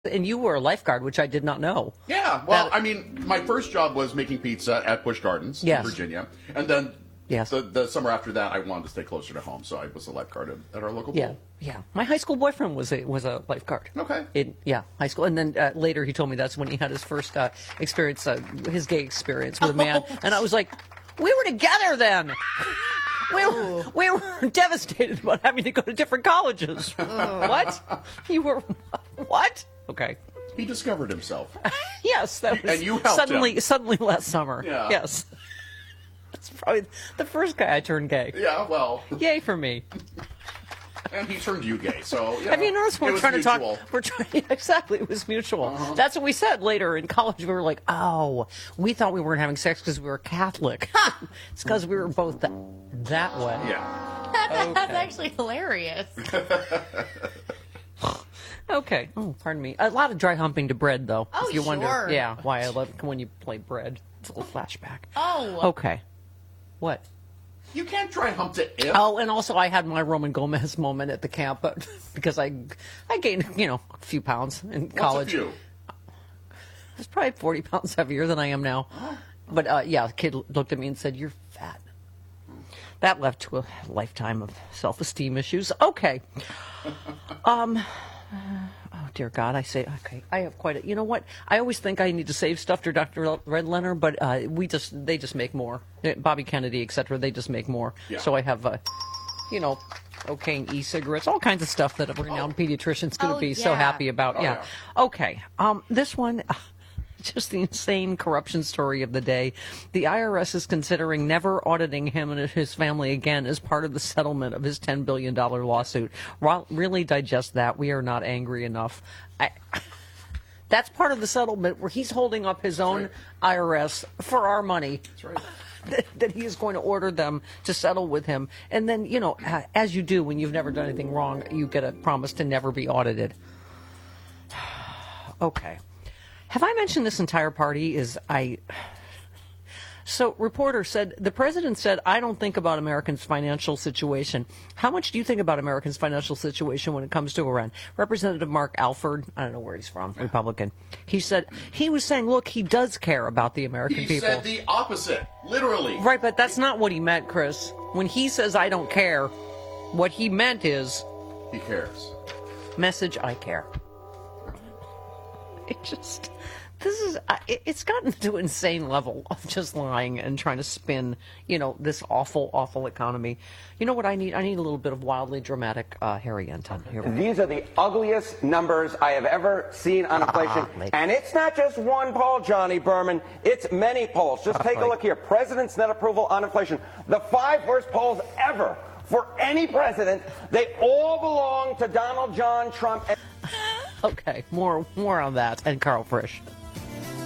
And you were a lifeguard, which I did not know. Yeah, well, I mean, my first job was making pizza at Busch Gardens in Virginia. And then the summer after that, I wanted to stay closer to home, so I was a lifeguard at our local pool. Yeah. My high school boyfriend was a lifeguard. Okay. In high school. And then later he told me that's when he had his first experience, his gay experience with a man. And I was like, we were together then. We were devastated about having to go to different colleges. What? You were what? Okay. He discovered himself. Yes, that was and you helped suddenly last summer. Yeah. Yes. That's probably the first guy I turned gay. Yeah, well. Yay for me. And he turned you gay, so have you noticed we're trying mutual. to talk? We're trying exactly. It was mutual. That's what we said later in college. We were like, "Oh, we thought we weren't having sex because we were Catholic. It's because we were both that way." Yeah, that's actually hilarious. Okay. Oh, pardon me. A lot of dry humping to bread, though. Oh, if you sure. wonder, why I love when you play bread. It's a little flashback. Oh. Okay. What? you can't dry hump to if. Oh, and also I had my Roman Gomez moment at the camp, but because I gained a few pounds in college. What's a few? I was probably 40 pounds heavier than I am now. But the kid looked at me and said, "You're fat." That led to a lifetime of self-esteem issues. Okay. Oh, dear God, I say, okay, I have quite a, you know what? I always think I need to save stuff to Dr. Redlener, but they just make more. Bobby Kennedy, et cetera, they just make more. Yeah. So I have, cocaine, e-cigarettes, all kinds of stuff that a renowned pediatrician's going to be so happy about. Oh, yeah. Okay. This one... Just the insane corruption story of the day. The IRS is considering never auditing him and his family again as part of the settlement of his $10 billion lawsuit. Really digest that. We are not angry enough. That's part of the settlement where he's holding up his own IRS for our money. That's right. That he is going to order them to settle with him. And then, as you do when you've never done anything wrong, you get a promise to never be audited. Okay. Have I mentioned this entire party So, reporter said, the president said, I don't think about Americans' financial situation. How much do you think about Americans' financial situation when it comes to Iran? Representative Mark Alford, I don't know where he's from, Republican. He was saying, look, he does care about the American people. He said the opposite, literally. Right, but that's not what he meant, Chris. When he says, I don't care, what he meant is... He cares. Message, I care. It's gotten to an insane level of just lying and trying to spin, this awful, awful economy. You know what I need? I need a little bit of wildly dramatic Harry Enton. Here we go. These are the ugliest numbers I have ever seen on inflation. And it's not just one poll, Johnny Berman. It's many polls. Just take a look here. President's net approval on inflation. The 5 worst polls ever for any president. They all belong to Donald John Trump. Okay, more on that and Carl Frisch.